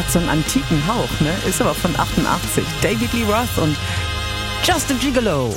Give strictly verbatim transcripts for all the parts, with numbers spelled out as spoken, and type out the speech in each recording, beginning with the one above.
hat so einen antiken Hauch, ne? Ist aber von achtundachtzig. David Lee Roth und Just a Gigolo.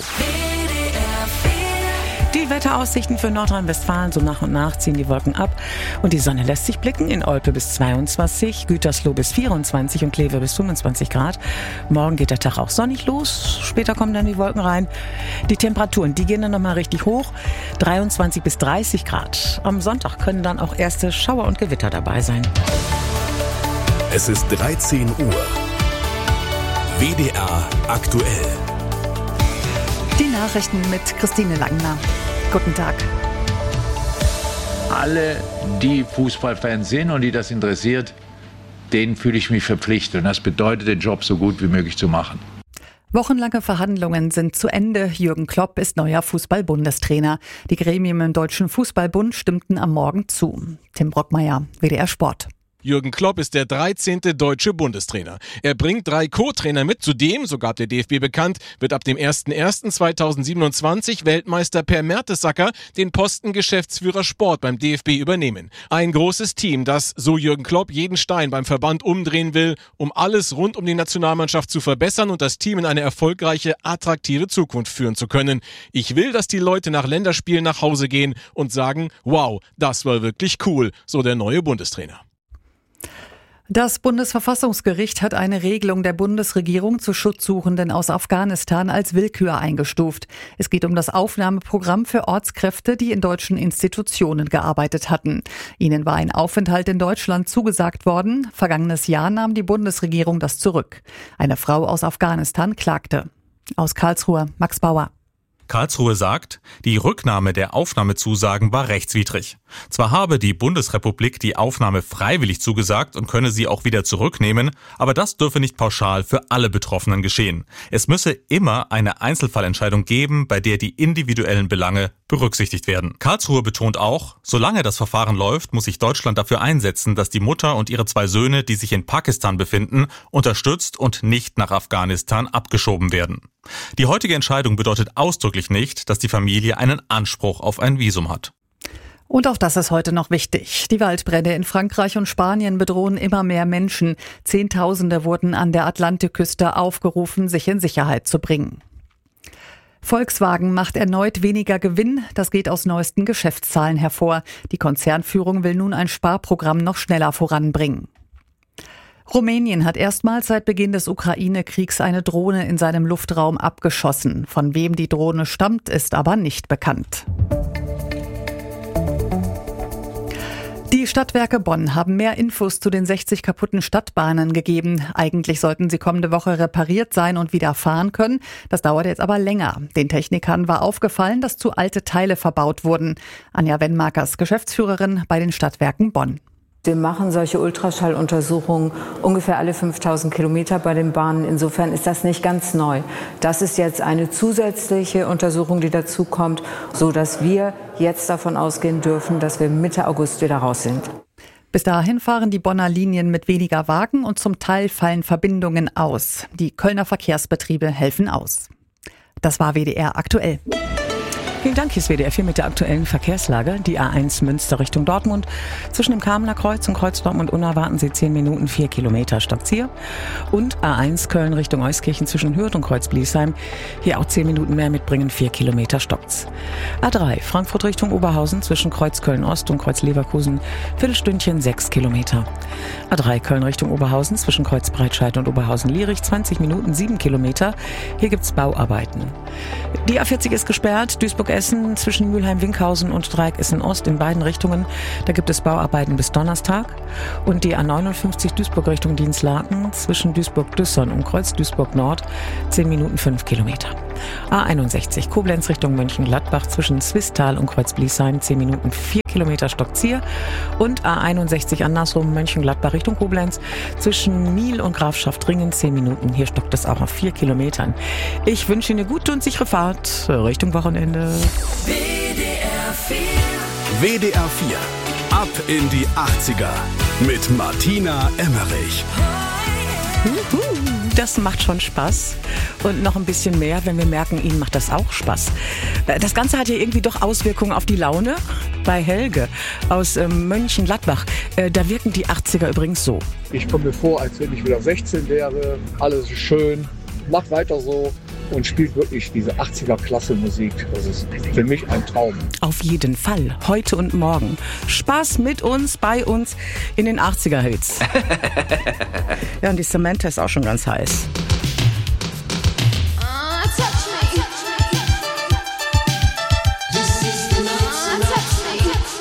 Die Wetteraussichten für Nordrhein-Westfalen, so nach und nach ziehen die Wolken ab und die Sonne lässt sich blicken. In Olpe bis zweiundzwanzig, Gütersloh bis vierundzwanzig und Kleve bis fünfundzwanzig Grad. Morgen geht der Tag auch sonnig los, später kommen dann die Wolken rein. Die Temperaturen, die gehen dann nochmal richtig hoch, dreiundzwanzig bis dreißig Grad. Am Sonntag können dann auch erste Schauer und Gewitter dabei sein. Es ist dreizehn Uhr. W D R aktuell. Die Nachrichten mit Christine Langner. Guten Tag. Alle, die Fußballfans sind und die das interessiert, denen fühle ich mich verpflichtet. Und das bedeutet, den Job so gut wie möglich zu machen. Wochenlange Verhandlungen sind zu Ende. Jürgen Klopp ist neuer Fußball-Bundestrainer. Die Gremien im Deutschen Fußballbund stimmten am Morgen zu. Tim Brockmeier, W D R Sport. Jürgen Klopp ist der dreizehnte deutsche Bundestrainer. Er bringt drei Co-Trainer mit. Zudem, so gab der D F B bekannt, wird ab dem ersten ersten zweitausendsiebenundzwanzig Weltmeister Per Mertesacker den Posten Geschäftsführer Sport beim D F B übernehmen. Ein großes Team, das, so Jürgen Klopp, jeden Stein beim Verband umdrehen will, um alles rund um die Nationalmannschaft zu verbessern und das Team in eine erfolgreiche, attraktive Zukunft führen zu können. Ich will, dass die Leute nach Länderspielen nach Hause gehen und sagen, wow, das war wirklich cool, so der neue Bundestrainer. Das Bundesverfassungsgericht hat eine Regelung der Bundesregierung zu Schutzsuchenden aus Afghanistan als Willkür eingestuft. Es geht um das Aufnahmeprogramm für Ortskräfte, die in deutschen Institutionen gearbeitet hatten. Ihnen war ein Aufenthalt in Deutschland zugesagt worden. Vergangenes Jahr nahm die Bundesregierung das zurück. Eine Frau aus Afghanistan klagte. Aus Karlsruhe, Max Bauer. Karlsruhe sagt, die Rücknahme der Aufnahmezusagen war rechtswidrig. Zwar habe die Bundesrepublik die Aufnahme freiwillig zugesagt und könne sie auch wieder zurücknehmen, aber das dürfe nicht pauschal für alle Betroffenen geschehen. Es müsse immer eine Einzelfallentscheidung geben, bei der die individuellen Belange berücksichtigt werden. Karlsruhe betont auch, solange das Verfahren läuft, muss sich Deutschland dafür einsetzen, dass die Mutter und ihre zwei Söhne, die sich in Pakistan befinden, unterstützt und nicht nach Afghanistan abgeschoben werden. Die heutige Entscheidung bedeutet ausdrücklich nicht, dass die Familie einen Anspruch auf ein Visum hat. Und auch das ist heute noch wichtig. Die Waldbrände in Frankreich und Spanien bedrohen immer mehr Menschen. Zehntausende wurden an der Atlantikküste aufgerufen, sich in Sicherheit zu bringen. Volkswagen macht erneut weniger Gewinn. Das geht aus neuesten Geschäftszahlen hervor. Die Konzernführung will nun ein Sparprogramm noch schneller voranbringen. Rumänien hat erstmals seit Beginn des Ukraine-Kriegs eine Drohne in seinem Luftraum abgeschossen. Von wem die Drohne stammt, ist aber nicht bekannt. Die Stadtwerke Bonn haben mehr Infos zu den sechzig kaputten Stadtbahnen gegeben. Eigentlich sollten sie kommende Woche repariert sein und wieder fahren können. Das dauert jetzt aber länger. Den Technikern war aufgefallen, dass zu alte Teile verbaut wurden. Anja Wenmakers, Geschäftsführerin bei den Stadtwerken Bonn. Wir machen solche Ultraschalluntersuchungen ungefähr alle fünftausend Kilometer bei den Bahnen. Insofern ist das nicht ganz neu. Das ist jetzt eine zusätzliche Untersuchung, die dazu kommt, so dass wir jetzt davon ausgehen dürfen, dass wir Mitte August wieder raus sind. Bis dahin fahren die Bonner Linien mit weniger Wagen und zum Teil fallen Verbindungen aus. Die Kölner Verkehrsbetriebe helfen aus. Das war W D R aktuell. Vielen Dank, hier ist W D R vier mit der aktuellen Verkehrslage. Die A eins Münster Richtung Dortmund. Zwischen dem Kamener Kreuz und Kreuz Dortmund-Unna warten Sie zehn Minuten, vier Kilometer stockt's hier. Und A eins Köln Richtung Euskirchen zwischen Hürth und Kreuz Bliesheim. Hier auch zehn Minuten mehr mitbringen, vier Kilometer stockt's. A drei Frankfurt Richtung Oberhausen zwischen Kreuz Köln-Ost und Kreuz Leverkusen. Viertelstündchen, sechs Kilometer. A drei Köln Richtung Oberhausen zwischen Kreuz Breitscheid und Oberhausen-Lierich. zwanzig Minuten, sieben Kilometer. Hier gibt's Bauarbeiten. Die A vierzig ist gesperrt. Duisburg Essen zwischen Mülheim-Winkhausen und Dreieck Essen-Ost in beiden Richtungen. Da gibt es Bauarbeiten bis Donnerstag. Und die A neunundfünfzig Duisburg Richtung Dienstlaken zwischen Duisburg-Düssern und Kreuz Duisburg-Nord. zehn Minuten, fünf Kilometer. A einundsechzig Koblenz Richtung Mönchengladbach zwischen Swisttal und Kreuz Bliesheim. zehn Minuten, vier Kilometer stockt's hier. Und A einundsechzig andersrum Mönchengladbach Richtung Koblenz zwischen Miel und Grafschaft-Ringen. zehn Minuten. Hier stockt es auch auf vier Kilometern. Ich wünsche Ihnen eine gute und sichere Fahrt Richtung Wochenende. W D R vier. W D R vier. Ab in die achtziger mit Martina Emmerich. Juhu, das macht schon Spaß. Und noch ein bisschen mehr, wenn wir merken, Ihnen macht das auch Spaß. Das Ganze hat ja irgendwie doch Auswirkungen auf die Laune. bei Helge aus ähm, Mönchengladbach. Äh, da wirken die achtziger übrigens so. Ich komme mir vor, als wenn ich wieder sechzehn wäre. Alles ist schön, macht weiter so und spielt wirklich diese achtziger-Klasse-Musik. Das ist für mich ein Traum. Auf jeden Fall, heute und morgen. Spaß mit uns, bei uns in den achtziger-Hits. Ja, und die Samantha ist auch schon ganz heiß.